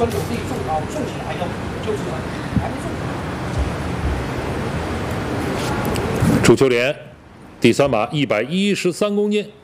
跟土地筑好筑起来用，就是还没筑。 楚秋莲，第3马113公斤。